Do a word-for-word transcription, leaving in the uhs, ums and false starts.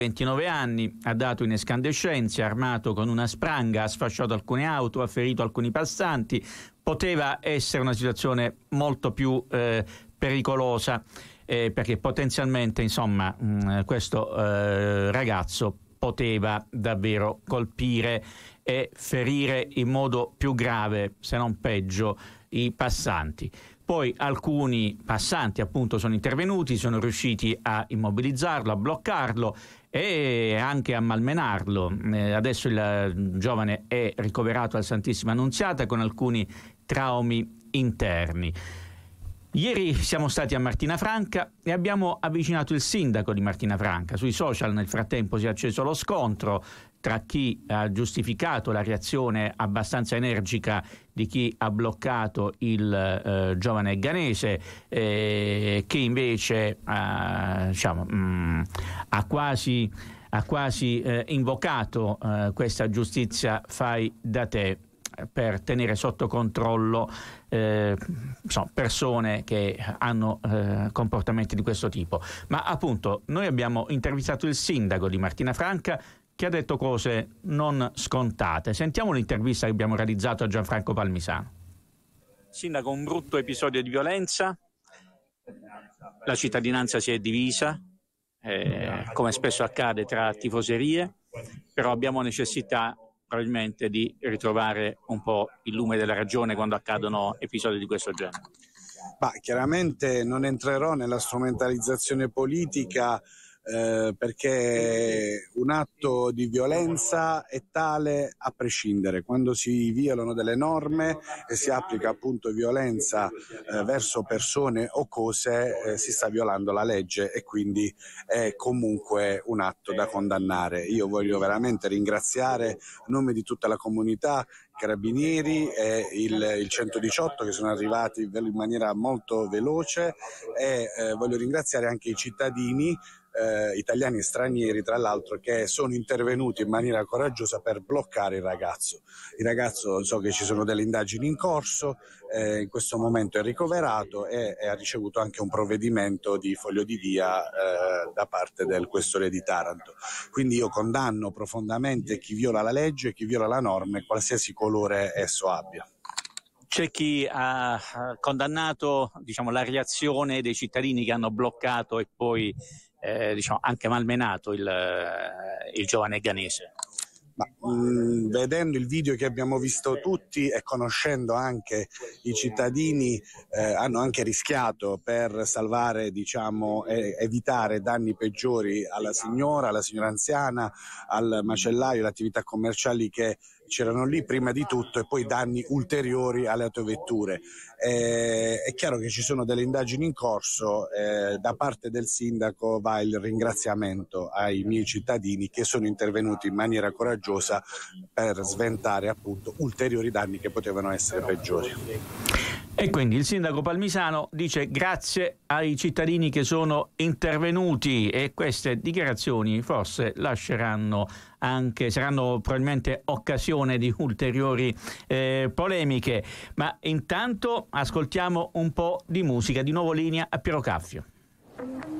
ventinove anni, ha dato in escandescenze, armato con una spranga, ha sfasciato alcune auto, ha ferito alcuni passanti. Poteva essere una situazione molto più eh, pericolosa, eh, perché potenzialmente, insomma, mh, questo eh, ragazzo poteva davvero colpire e ferire in modo più grave, se non peggio, i passanti. Poi alcuni passanti appunto sono intervenuti, sono riusciti a immobilizzarlo, a bloccarlo e anche a malmenarlo. Eh, adesso il giovane è ricoverato al Santissima Annunziata con alcuni traumi interni. Ieri siamo stati a Martina Franca e abbiamo avvicinato il sindaco di Martina Franca. Sui social nel frattempo si è acceso lo scontro tra chi ha giustificato la reazione abbastanza energica di chi ha bloccato il eh, giovane ghanese, eh, che invece eh, diciamo, mh, ha quasi, ha quasi eh, invocato eh, questa giustizia fai da te per tenere sotto controllo eh, insomma, persone che hanno eh, comportamenti di questo tipo. Ma appunto noi abbiamo intervistato il sindaco di Martina Franca, che ha detto cose non scontate. Sentiamo l'intervista che abbiamo realizzato a Gianfranco Palmisano. Sindaco, un brutto episodio di violenza, la cittadinanza si è divisa, eh, come spesso accade tra tifoserie, però abbiamo necessità probabilmente di ritrovare un po' il lume della ragione quando accadono episodi di questo genere. Ma chiaramente non entrerò nella strumentalizzazione politica, eh, perché un atto di violenza è tale a prescindere. Quando si violano delle norme e si applica appunto violenza eh, verso persone o cose, eh, si sta violando la legge e quindi è comunque un atto da condannare. Io voglio veramente ringraziare a nome di tutta la comunità Carabinieri e il, il centodiciotto che sono arrivati in maniera molto veloce e eh, voglio ringraziare anche i cittadini eh, italiani e stranieri, tra l'altro, che sono intervenuti in maniera coraggiosa per bloccare il ragazzo. Il ragazzo, so che ci sono delle indagini in corso, eh, in questo momento è ricoverato e, e ha ricevuto anche un provvedimento di foglio di via eh, da parte del questore di Taranto. Quindi io condanno profondamente chi viola la legge, chi viola la norma, qualsiasi colore esso abbia. C'è chi ha condannato, diciamo, la reazione dei cittadini che hanno bloccato e poi eh, diciamo, anche malmenato il, il giovane ghanese. Ma, mh, vedendo il video che abbiamo visto tutti e conoscendo anche i cittadini, eh, hanno anche rischiato per salvare, diciamo, e evitare danni peggiori alla signora, alla signora anziana, al macellaio, alle attività commerciali che c'erano lì prima di tutto e poi danni ulteriori alle autovetture. Eh, è chiaro che ci sono delle indagini in corso, eh, da parte del sindaco va il ringraziamento ai miei cittadini che sono intervenuti in maniera coraggiosa per sventare appunto ulteriori danni che potevano essere peggiori. E quindi il sindaco Palmisano dice grazie ai cittadini che sono intervenuti, e queste dichiarazioni forse lasceranno anche, saranno probabilmente occasione di ulteriori eh, polemiche. Ma intanto ascoltiamo un po' di musica, di nuovo linea a Piero Caffio.